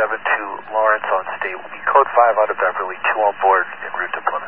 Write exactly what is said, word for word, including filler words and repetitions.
seven two Lawrence on State. Will be code five out of Beverly, two on board en route to Plymouth.